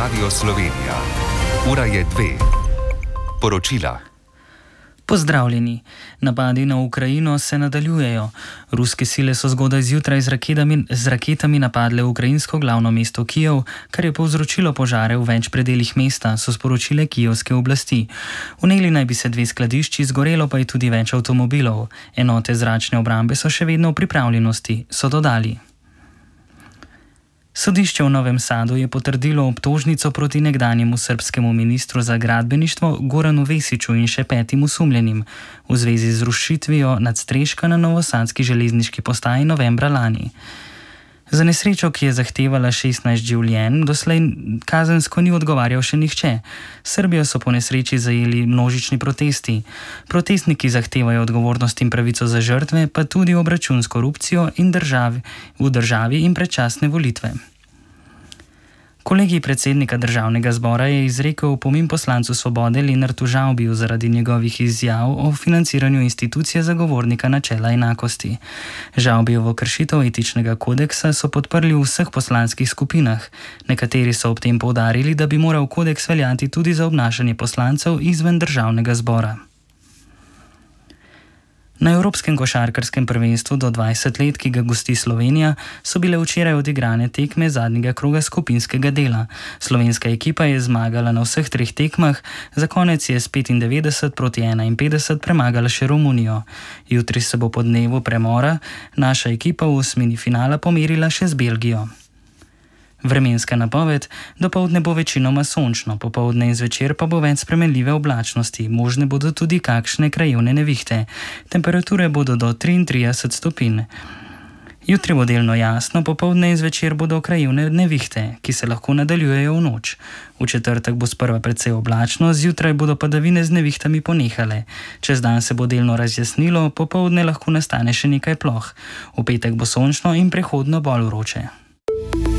Radio Slovenija. Ura je 2. Poročila. Pozdravljeni. Napadi na Ukrajino se nadaljujejo. Ruske sile so zgodaj zjutraj z raketami napadle ukrajinsko glavno mesto Kijev, kar je povzročilo požare v več predelih mesta, so sporočile kijevske oblasti. Vneli naj bi se 2 skladišči, zgorelo pa je tudi več avtomobilov. Enote zračne obrambe so še vedno v pripravljenosti, so dodali. Sodišče v Novem Sadu je potrdilo obtožnico proti nekdanjemu srbskemu ministru za gradbeništvo Goranu Vesiću in še 5 osumljenim v zvezi z rušitvijo nadstreška na novosadski železniški postaji novembra lani. Za nesrečo, ki je zahtevala 16 življenj, doslej kazensko ni odgovarjal še nihče. Srbijo so po nesreči zajeli množični protesti. Protestniki zahtevajo odgovornost in pravico za žrtve, pa tudi obračun s korupcijo v državi in predčasne volitve. Kolegij predsednika državnega zbora je izrekel opomin poslancu Svobode Lenartu Žavbiju zaradi njegovih izjav o financiranju institucije zagovornika načela enakosti. Žavbijevo kršitev etičnega kodeksa so podprli v vseh poslanskih skupinah. Nekateri so ob tem poudarili, da bi moral kodeks veljati tudi za obnašanje poslancev izven državnega zbora. Na Evropskem košarkarskem prvenstvu do 20 let, ki ga gosti Slovenija, so bile včeraj odigrane tekme zadnjega kroga skupinskega dela. Slovenska ekipa je zmagala na vseh 3 tekmah, za konec je s 95-51 premagala še Romunijo. Jutri se bo po dnevu premora naša ekipa v osmini finala pomerila še z Belgijo. Vremenska napoved: dopoldne bo večinoma sončno, popoldne in zvečer pa bo več spremenljive oblačnosti, možne bodo tudi kakšne krajevne nevihte. Temperature bodo do 33 stopinj. Jutri bo delno jasno, popoldne in zvečer bodo krajevne nevihte, ki se lahko nadaljujejo v noč. V četrtek bo sprva precej oblačno, zjutraj bodo padavine z nevihtami ponehale. Čez dan se bo delno razjasnilo, popoldne lahko nastane še nekaj ploh. V petek bo sončno in prehodno bolj vroče.